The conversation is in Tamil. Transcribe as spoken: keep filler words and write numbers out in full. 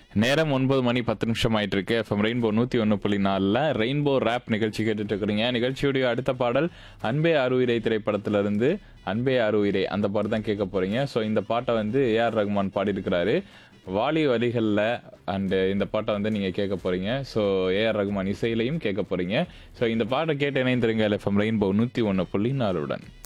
நேரம் ஒன்பது மணி பத்து நிமிஷம் ஆயிட்டு இருக்கு. எஃப்எம் ரெயின்போ நூற்றி ஒன்று புள்ளி நாலில் ரெயின்போ ரேப் நிகழ்ச்சி கேட்டுட்டு இருக்கிறீங்க. நிகழ்ச்சியுடைய அடுத்த பாடல் அன்பே ஆருயிரை திரைப்படத்திலிருந்து அன்பே ஆருயிரை அந்த பாட்டு தான் கேட்க போறீங்க. ஸோ இந்த பாட்டை வந்து ஏஆர் ரகுமான் பாடியிருக்கிறாரு வாலி வரிகளில். அண்டு இந்த பாட்டை வந்து நீங்கள் கேட்க போறீங்க. ஸோ ஏஆர் ரகுமான் இசையிலையும் கேட்க போறீங்க. ஸோ இந்த பாட்டை கேட்டு இணைந்திருங்க எஃப்எம் ரெயின்போ நூற்றி ஒன்று புள்ளி நாலுடன்.